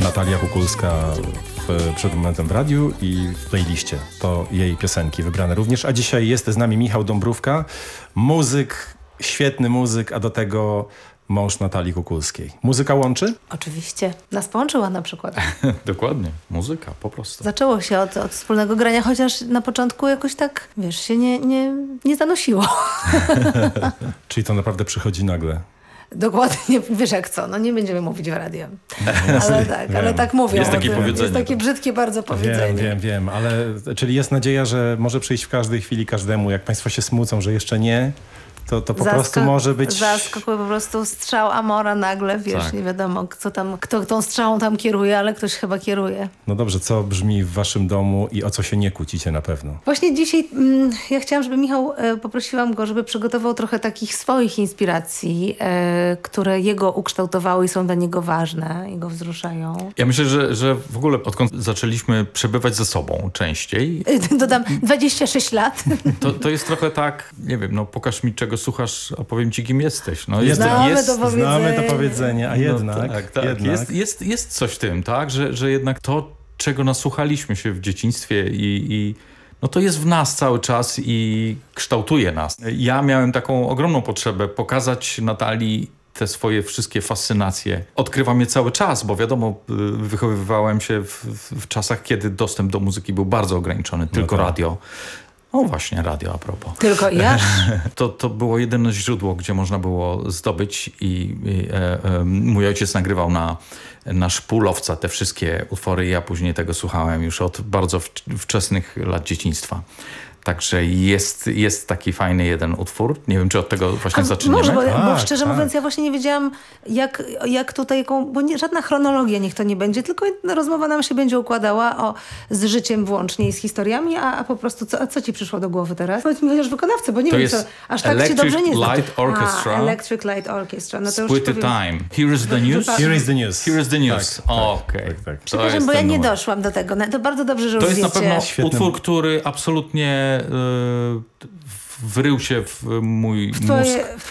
Natalia Kukulska przed momentem w radiu i w playliście. To jej piosenki wybrane również. A dzisiaj jest z nami Michał Dąbrówka, muzyk, świetny muzyk, a do tego mąż Natalii Kukulskiej. Muzyka łączy? Oczywiście. Nas połączyła na przykład. Dokładnie. Muzyka, po prostu. Zaczęło się od wspólnego grania, chociaż na początku jakoś tak, wiesz, się nie zanosiło. Czyli to naprawdę przychodzi nagle. Dokładnie, wiesz jak co, no nie będziemy mówić w radio. Ale tak mówią. Jest takie powiedzenie. Jest takie brzydkie bardzo powiedzenie. Wiem, ale czyli jest nadzieja, że może przyjść w każdej chwili każdemu. Jak państwo się smucą, że jeszcze nie, to po prostu może być... Zaskakuje po prostu strzał Amora nagle, wiesz, tak. Nie wiadomo kto tą strzałą tam kieruje, ale ktoś chyba kieruje. No dobrze, co brzmi w waszym domu i o co się nie kłócicie na pewno? Właśnie dzisiaj ja chciałam, żeby Michał, poprosiłam go, żeby przygotował trochę takich swoich inspiracji, które jego ukształtowały i są dla niego ważne i go wzruszają. Ja myślę, że w ogóle odkąd zaczęliśmy przebywać ze sobą częściej... Dodam 26 lat. To jest trochę tak, nie wiem, no pokaż mi czego słuchasz, a powiem ci kim jesteś. No, Znamy to powiedzenie, a jednak... No, tak. jednak. Jest coś w tym, tak? Że jednak to, czego nasłuchaliśmy się w dzieciństwie i no to jest w nas cały czas i kształtuje nas. Ja miałem taką ogromną potrzebę pokazać Natalii te swoje wszystkie fascynacje. Odkrywam je cały czas, bo wiadomo, wychowywałem się w czasach, kiedy dostęp do muzyki był bardzo ograniczony. Tylko radio. No właśnie, radio a propos. Tylko ja? To było jedyne źródło, gdzie można było zdobyć i mój ojciec nagrywał na szpulowca te wszystkie utwory i ja później tego słuchałem już od bardzo wczesnych lat dzieciństwa. Także jest taki fajny jeden utwór. Nie wiem, czy od tego właśnie zaczniemy. Może, bo szczerze mówiąc, ja właśnie nie wiedziałam, jak tutaj, bo żadna chronologia niech to nie będzie, tylko rozmowa nam się będzie układała z życiem włącznie i z historiami, a po prostu co ci przyszło do głowy teraz? Powiedz mi chociaż wykonawcę, bo nie wiem, co aż tak ci dobrze nie zna. Electric Light Orchestra. No to już Split the Time. Here is the news. Here is the news. Here is the news. Tak, okej. Tak. Przepraszam, bo ja nie doszłam do tego. To bardzo dobrze, że to już jest wiecie. na pewno utwór, który absolutnie wrył się w mój mózg.